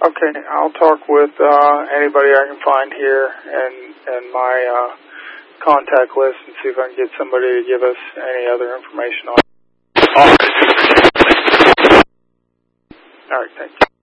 Okay, I'll talk with anybody I can find here and my contact list and see if I can get somebody to give us any other information on it. All right, thank you.